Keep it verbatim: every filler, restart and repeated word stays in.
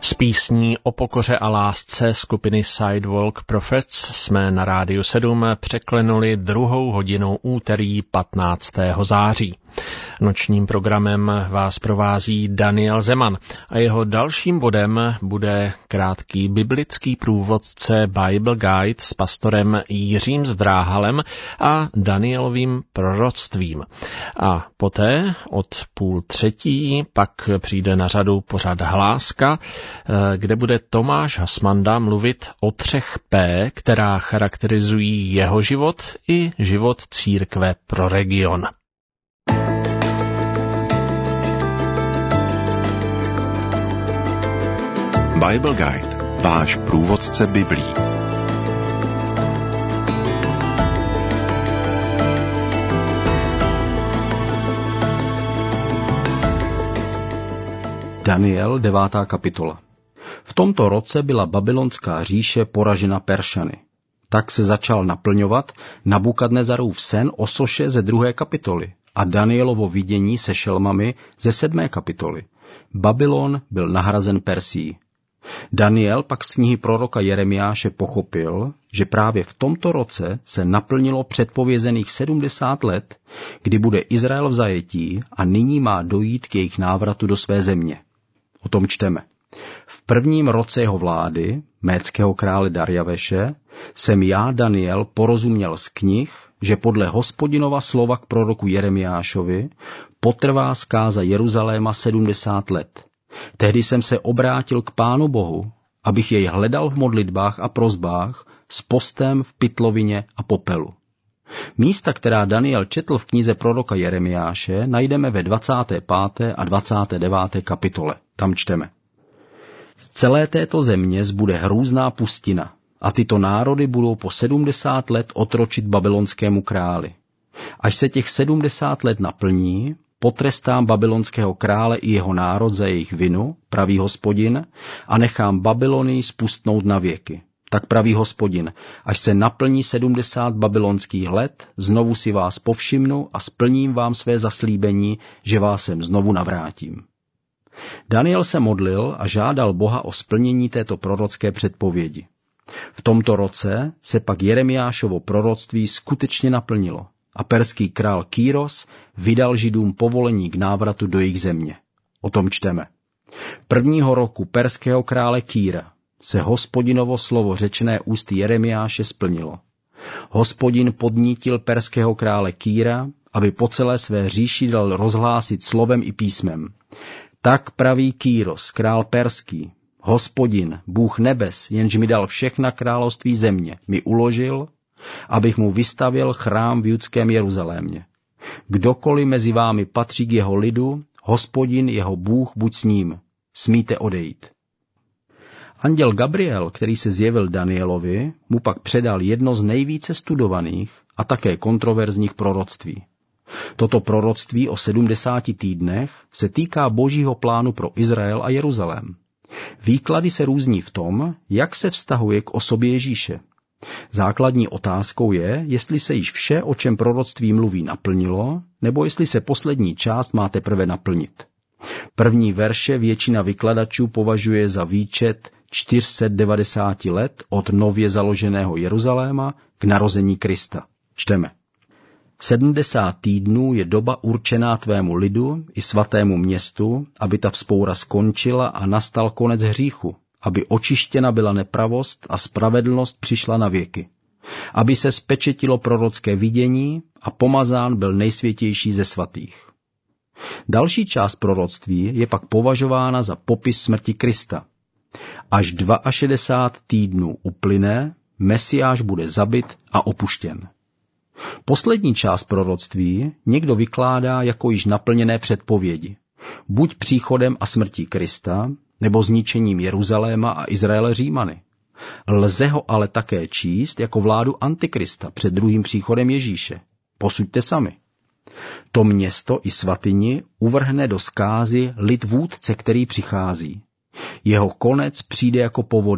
S písní o pokoře a lásce skupiny Sidewalk Prophets jsme na Rádiu sedm překlenuli druhou hodinu úterý patnáctého září. Nočním programem vás provází Daniel Zeman a jeho dalším bodem bude krátký biblický průvodce Bible Guide s pastorem Jiřím Zdráhalem a Danielovým proroctvím. A poté od půl třetí pak přijde na řadu pořad Hláska, kde bude Tomáš Hasmanda mluvit o třech P, která charakterizují jeho život i život církve pro region. Bible Guide, váš průvodce Biblí. Daniel, devátá kapitola. V tomto roce byla babylonská říše poražena Peršany. Tak se začal naplňovat Nabukadnezarův sen o soše ze druhé kapitoly a Danielovo vidění se šelmami ze sedmé kapitoly. Babylon byl nahrazen Persií. Daniel pak z knihy proroka Jeremiáše pochopil, že právě v tomto roce se naplnilo předpovězených sedmdesát let, kdy bude Izrael v zajetí a nyní má dojít k jejich návratu do své země. O tom čteme. V prvním roce jeho vlády, médského krále Darjaveše, jsem já, Daniel, porozuměl z knih, že podle Hospodinova slova k proroku Jeremiášovi potrvá zkáza Jeruzaléma sedmdesát let. Tehdy jsem se obrátil k Pánu Bohu, abych jej hledal v modlitbách a prosbách s postem v pytlovině a popelu. Místa, která Daniel četl v knize proroka Jeremiáše, najdeme ve dvacáté páté a dvacáté deváté kapitole. Tam čteme. Z celé této země zbude hrůzná pustina a tyto národy budou po sedmdesát let otročit babylonskému králi. Až se těch sedmdesát let naplní, potrestám babylonského krále i jeho národ za jejich vinu, praví Hospodin, a nechám Babylonii spustnout na věky. Tak praví Hospodin, až se naplní sedmdesát babylonských let, znovu si vás povšimnu a splním vám své zaslíbení, že vás sem znovu navrátím. Daniel se modlil a žádal Boha o splnění této prorocké předpovědi. V tomto roce se pak Jeremiášovo proroctví skutečně naplnilo a perský král Kýros vydal Židům povolení k návratu do jejich země. O tom čteme. Prvního roku perského krále Kýra se Hospodinovo slovo řečené ústy Jeremiáše splnilo. Hospodin podnítil perského krále Kýra, aby po celé své říši dal rozhlásit slovem i písmem. Tak praví Kýros, král perský, Hospodin, Bůh nebes, jenž mi dal všechna království země, mi uložil, abych mu vystavěl chrám v judském Jeruzalémě. Kdokoliv mezi vámi patří k jeho lidu, Hospodin, jeho Bůh, buď s ním. Smíte odejít. Anděl Gabriel, který se zjevil Danielovi, mu pak předal jedno z nejvíce studovaných a také kontroverzních proroctví. Toto proroctví o sedmdesáti týdnech se týká božího plánu pro Izrael a Jeruzalém. Výklady se různí v tom, jak se vztahuje k osobě Ježíše. Základní otázkou je, jestli se již vše, o čem proroctví mluví, naplnilo, nebo jestli se poslední část má teprve naplnit. První verše většina vykladačů považuje za výčet čtyři sta devadesát let od nově založeného Jeruzaléma k narození Krista. Čteme. Sedmdesát týdnů je doba určená tvému lidu i svatému městu, aby ta vzpoura skončila a nastal konec hříchu, aby očištěna byla nepravost a spravedlnost přišla na věky, aby se spečetilo prorocké vidění a pomazán byl nejsvětější ze svatých. Další část proroctví je pak považována za popis smrti Krista. Až šedesát dva týdnů uplyne, Mesiáš bude zabit a opuštěn. Poslední část proroctví někdo vykládá jako již naplněné předpovědi, buď příchodem a smrtí Krista, nebo zničením Jeruzaléma a Izraele Římany. Lze ho ale také číst jako vládu Antikrista před druhým příchodem Ježíše. Posuďte sami. To město i svatyni uvrhne do zkázy lid vůdce, který přichází. Jeho konec přijde jako povodeň.